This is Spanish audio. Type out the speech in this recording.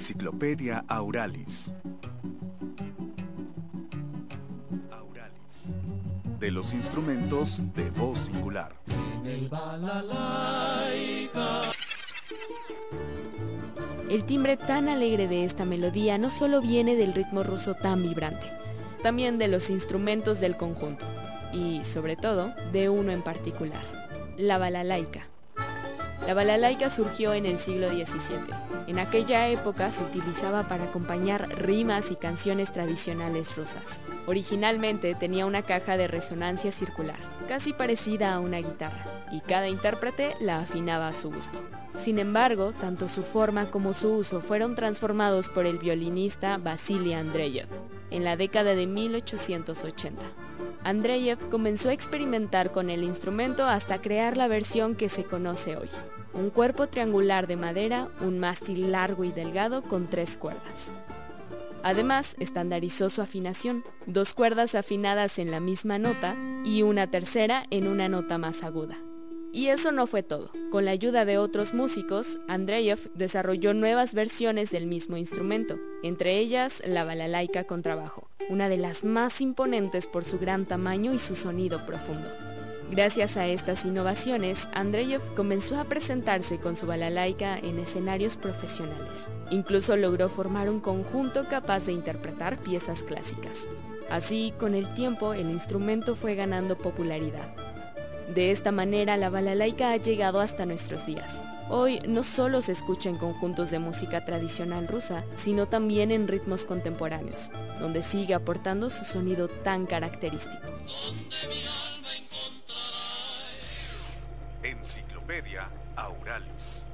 Enciclopedia Auralis. Auralis. De los instrumentos de voz singular. El timbre tan alegre de esta melodía no solo viene del ritmo ruso tan vibrante, también de los instrumentos del conjunto, y sobre todo de uno en particular, la balalaika. La balalaika surgió en el siglo XVII. En aquella época se utilizaba para acompañar rimas y canciones tradicionales rusas. Originalmente tenía una caja de resonancia circular, casi parecida a una guitarra, y cada intérprete la afinaba a su gusto. Sin embargo, tanto su forma como su uso fueron transformados por el violinista Vasily Andreyev en la década de 1880. Andreyev comenzó a experimentar con el instrumento hasta crear la versión que se conoce hoy. Un cuerpo triangular de madera, un mástil largo y delgado con 3 cuerdas. Además, estandarizó su afinación, 2 cuerdas afinadas en la misma nota y una tercera en una nota más aguda. Y eso no fue todo. Con la ayuda de otros músicos, Andreyev desarrolló nuevas versiones del mismo instrumento, entre ellas la balalaika contrabajo, una de las más imponentes por su gran tamaño y su sonido profundo. Gracias a estas innovaciones, Andreyev comenzó a presentarse con su balalaika en escenarios profesionales. Incluso logró formar un conjunto capaz de interpretar piezas clásicas. Así, con el tiempo, el instrumento fue ganando popularidad. De esta manera, la balalaika ha llegado hasta nuestros días. Hoy no solo se escucha en conjuntos de música tradicional rusa, sino también en ritmos contemporáneos, donde sigue aportando su sonido tan característico. Enciclopedia Auralis.